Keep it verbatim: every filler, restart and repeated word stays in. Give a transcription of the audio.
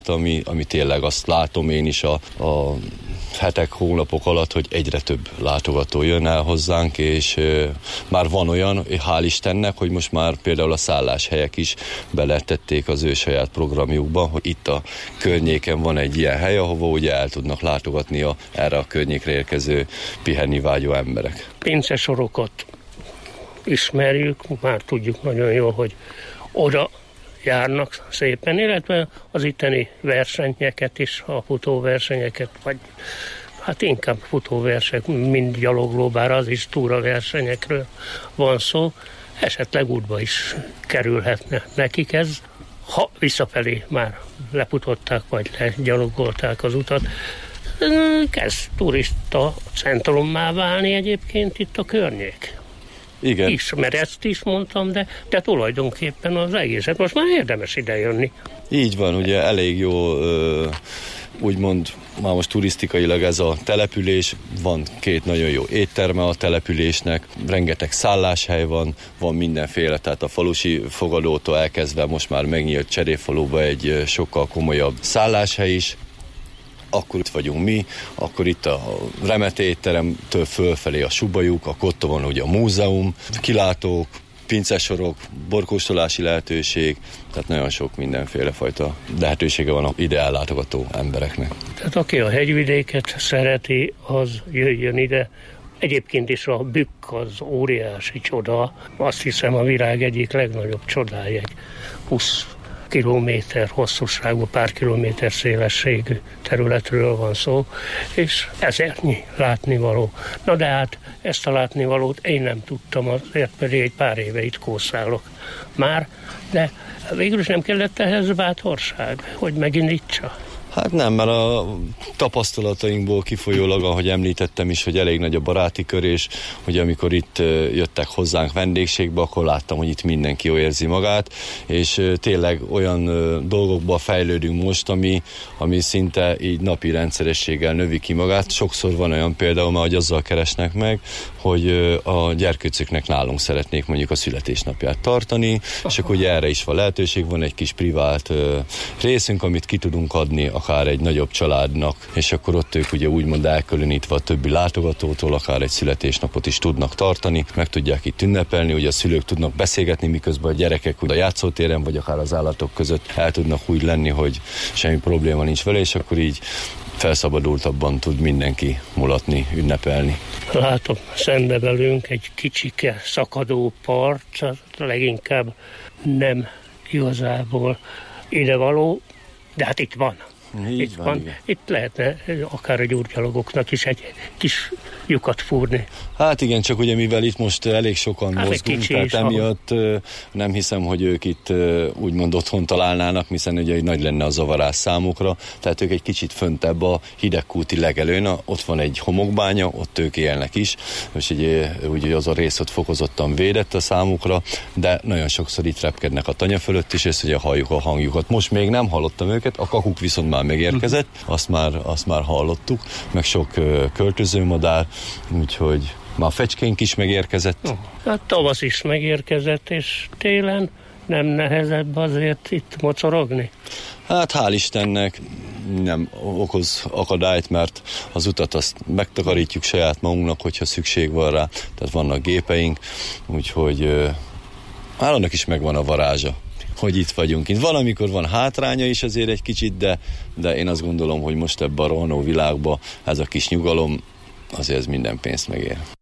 ami, ami tényleg azt látom én is a, a hetek, hónapok alatt, hogy egyre több látogató jön el hozzánk, és e, már van olyan, hál' Istennek, hogy most már például a szálláshelyek is beletették az ő saját programjukba, hogy itt a környéken van egy ilyen hely, ahova ugye el tudnak látogatni a, erre a környékre érkező pihenni vágyó emberek. Pincesorokat ismerjük, már tudjuk nagyon jól, hogy oda járnak szépen, illetve az itteni versenyeket is, a futóversenyeket, vagy hát inkább futóversenyek, mind gyalogló, bár az is túraversenyekről van szó, esetleg útba is kerülhetne nekik ez, ha visszafelé már leputották, vagy legyalogolták az utat. Kezd turista centrummá válni egyébként itt a környék. Igen. Is, mert ezt is mondtam, de, de tulajdonképpen az egészet most már érdemes idejönni. Így van, ugye elég jó, úgymond már most turisztikailag ez a település, van két nagyon jó étterme a településnek, rengeteg szálláshely van, van mindenféle, tehát a falusi fogadótól elkezdve most már megnyílt Cserépfaluba egy sokkal komolyabb szálláshely is. Akkor itt vagyunk mi, akkor itt a Remete étteremtől fölfelé a Subajuk, akkor ott van ugye a múzeum, kilátók, pincesorok, borkóstolási lehetőség, tehát nagyon sok mindenféle fajta lehetősége van ide ellátogató embereknek. Tehát aki a hegyvidéket szereti, az jöjjön ide. Egyébként is a Bükk az óriási csoda, azt hiszem a világ egyik legnagyobb csodája, egy húsz kilométer hosszúságú, pár kilométer szélességű területről van szó, és ezernyi látnivaló. Na de hát ezt a látnivalót én nem tudtam, azért pedig egy pár éve itt kószálok már, de végül is nem kellett ehhez bátorság, hogy megindítsa. Hát nem, mert a tapasztalatainkból kifolyólag, ahogy említettem is, hogy elég nagy a baráti kör, és hogy amikor itt jöttek hozzánk vendégségbe, akkor láttam, hogy itt mindenki jól érzi magát, és tényleg olyan dolgokba fejlődünk most, ami, ami szinte így napi rendszerességgel növi ki magát. Sokszor van olyan például, hogy azzal keresnek meg, hogy a gyerkőcöknek nálunk szeretnék mondjuk a születésnapját tartani, aha, és akkor ugye erre is van lehetőség, van egy kis privát részünk, amit ki tudunk adni akár egy nagyobb családnak, és akkor ott ők ugye úgymond elkülönítve a többi látogatótól, akár egy születésnapot is tudnak tartani, meg tudják itt ünnepelni, ugye a szülők tudnak beszélgetni, miközben a gyerekek a játszótéren, vagy akár az állatok között el tudnak úgy lenni, hogy semmi probléma nincs vele, és akkor így felszabadultabban tud mindenki mulatni, ünnepelni. Látom szembe velünk egy kicsike szakadó part, leginkább nem igazából idevaló, de hát itt van. Így itt van, van. Itt lehetne akár a gyurgyalogoknak is egy kis lyukat fúrni. Hát igen, csak ugye mivel itt most elég sokan hát mozgunk, tehát emiatt van. Nem hiszem, hogy ők itt úgymond otthon találnának, hiszen ugye nagy lenne a zavarás számukra, tehát ők egy kicsit föntebb a hidegkúti legelőn, ott van egy homokbánya, ott ők élnek is, és ugye, ugye az a rész ott fokozottan védett a számukra, de nagyon sokszor itt repkednek a tanya fölött is, és ugye halljuk a hangjukat. Most még nem hallottam őket, a kakuk viszont már megérkezett, azt már, azt már hallottuk, meg sok költözőmadár, úgyhogy már a fecskénk is megérkezett. Hát tavasz is megérkezett, és télen nem nehezebb azért itt mocorogni? Hát hál' Istennek nem okoz akadályt, mert az utat azt megtakarítjuk saját magunknak, hogyha szükség van rá, tehát vannak gépeink, úgyhogy hát annak is megvan a varázsa, hogy itt vagyunk. Itt van, amikor van hátránya is azért egy kicsit, de, de én azt gondolom, hogy most ebben a rohanó világban ez a kis nyugalom, azért ez minden pénzt megér.